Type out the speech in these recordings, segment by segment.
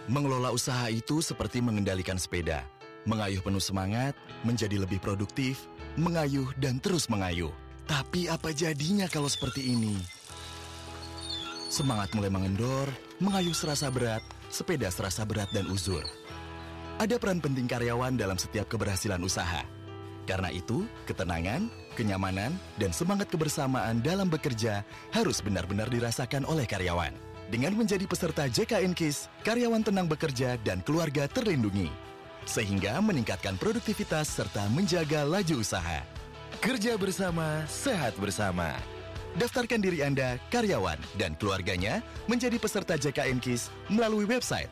Mengelola usaha itu seperti mengendalikan sepeda. Mengayuh penuh semangat, menjadi lebih produktif, mengayuh dan terus mengayuh. Tapi apa jadinya kalau seperti ini? Semangat mulai mengendor, mengayuh serasa berat, sepeda serasa berat dan uzur. Ada peran penting karyawan dalam setiap keberhasilan usaha. Karena itu, ketenangan, kenyamanan, dan semangat kebersamaan dalam bekerja harus benar-benar dirasakan oleh karyawan. Dengan menjadi peserta JKN KIS, karyawan tenang bekerja dan keluarga terlindungi. Sehingga meningkatkan produktivitas serta menjaga laju usaha. Kerja bersama, sehat bersama. Daftarkan diri Anda, karyawan, dan keluarganya menjadi peserta JKN KIS melalui website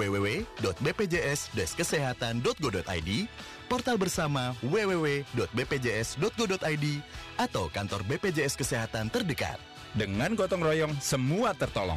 www.bpjs-kesehatan.go.id, portal bersama www.bpjs.go.id, atau kantor BPJS Kesehatan terdekat. Dengan gotong royong, semua tertolong.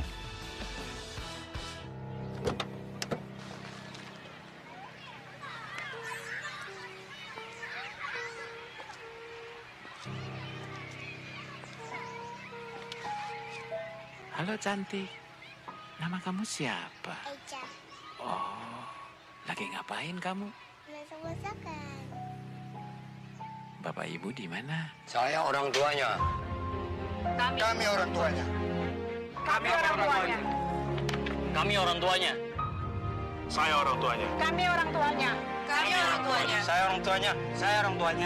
Halo cantik, nama kamu siapa? Eja. Oh, lagi ngapain kamu? Masak-masakan. Bapak ibu di mana? Saya orang tuanya. Kami orang tuanya. Kami orang tuanya. Kami orang tuanya. Saya orang tuanya. Kami orang tuanya. Kami orang tuanya. Saya orang tuanya. Saya orang tuanya.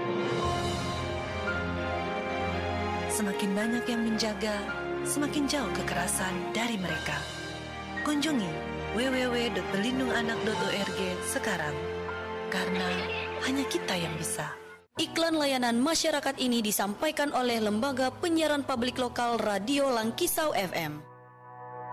Semakin banyak yang menjaga, semakin jauh kekerasan dari mereka. Kunjungi www.perlindunganak.org sekarang. Karena hanya kita yang bisa. Iklan layanan masyarakat ini disampaikan oleh Lembaga Penyiaran Publik Lokal Radio Langkisau FM.